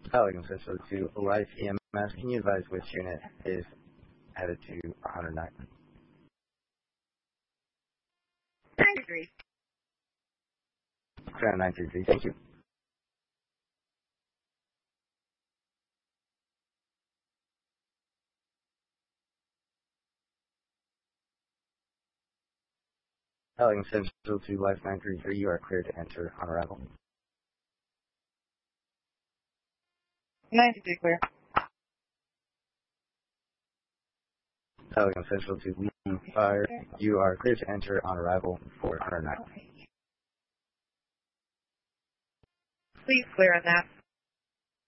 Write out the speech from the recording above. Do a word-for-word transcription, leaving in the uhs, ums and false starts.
Pelican Central to Life E M S. Can you advise which unit is headed to one hundred nine? nine three three. Clear on nine three three. Thank you. Pelican Central to Life nine three three. You are clear to enter on arrival. nine three three clear. Pelican Central to Lee Fire. You are clear to enter on arrival for one hundred nine. Please clear on that.